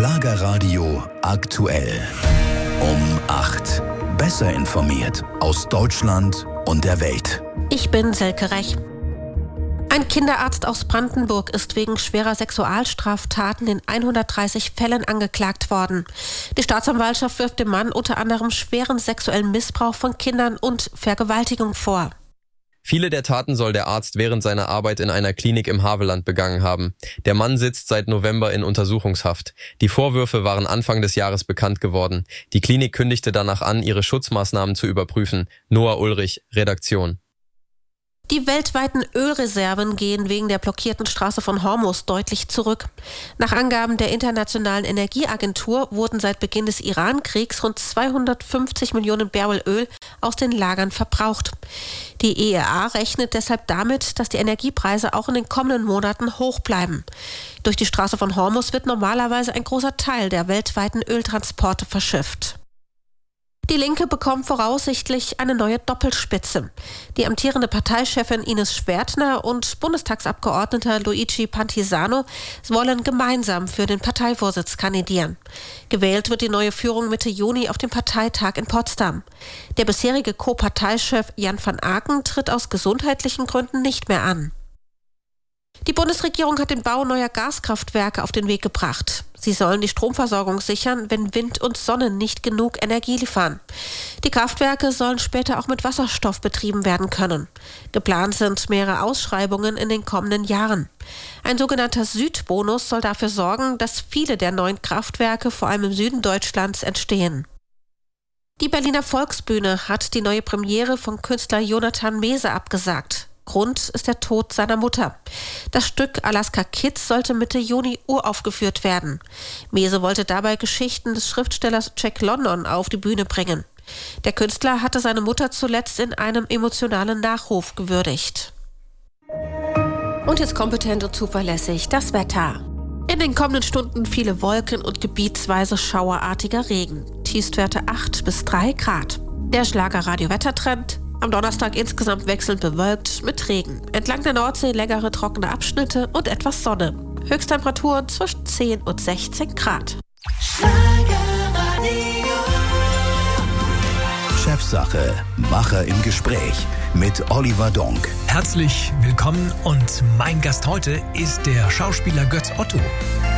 Schlagerradio aktuell. Um 8. Besser informiert aus Deutschland und der Welt. Ich bin Silke Rech. Ein Kinderarzt aus Brandenburg ist wegen schwerer Sexualstraftaten in 130 Fällen angeklagt worden. Die Staatsanwaltschaft wirft dem Mann unter anderem schweren sexuellen Missbrauch von Kindern und Vergewaltigung vor. Viele der Taten soll der Arzt während seiner Arbeit in einer Klinik im Havelland begangen haben. Der Mann sitzt seit November in Untersuchungshaft. Die Vorwürfe waren Anfang des Jahres bekannt geworden. Die Klinik kündigte danach an, ihre Schutzmaßnahmen zu überprüfen. Noah Ulrich, Redaktion. Die weltweiten Ölreserven gehen wegen der blockierten Straße von Hormuz deutlich zurück. Nach Angaben der Internationalen Energieagentur wurden seit Beginn des Iran-Kriegs rund 250 Millionen Barrel Öl aus den Lagern verbraucht. Die IEA rechnet deshalb damit, dass die Energiepreise auch in den kommenden Monaten hoch bleiben. Durch die Straße von Hormuz wird normalerweise ein großer Teil der weltweiten Öltransporte verschifft. Die Linke bekommt voraussichtlich eine neue Doppelspitze. Die amtierende Parteichefin Ines Schwertner und Bundestagsabgeordneter Luigi Pantisano wollen gemeinsam für den Parteivorsitz kandidieren. Gewählt wird die neue Führung Mitte Juni auf dem Parteitag in Potsdam. Der bisherige Co-Parteichef Jan van Aken tritt aus gesundheitlichen Gründen nicht mehr an. Die Bundesregierung hat den Bau neuer Gaskraftwerke auf den Weg gebracht. Sie sollen die Stromversorgung sichern, wenn Wind und Sonne nicht genug Energie liefern. Die Kraftwerke sollen später auch mit Wasserstoff betrieben werden können. Geplant sind mehrere Ausschreibungen in den kommenden Jahren. Ein sogenannter Südbonus soll dafür sorgen, dass viele der neuen Kraftwerke vor allem im Süden Deutschlands entstehen. Die Berliner Volksbühne hat die neue Premiere von Künstler Jonathan Mese abgesagt. Grund ist der Tod seiner Mutter. Das Stück Alaska Kids sollte Mitte Juni uraufgeführt werden. Mese wollte dabei Geschichten des Schriftstellers Jack London auf die Bühne bringen. Der Künstler hatte seine Mutter zuletzt in einem emotionalen Nachruf gewürdigt. Und jetzt kompetent und zuverlässig das Wetter. In den kommenden Stunden viele Wolken und gebietsweise schauerartiger Regen. Tiefstwerte 8 bis 3 Grad. Der Schlagerradio-Wettertrend. Am Donnerstag insgesamt wechselnd bewölkt mit Regen. Entlang der Nordsee längere trockene Abschnitte und etwas Sonne. Höchsttemperaturen zwischen 10 und 16 Grad. Chefsache, Macher im Gespräch mit Oliver Donk. Herzlich willkommen und mein Gast heute ist der Schauspieler Götz Otto.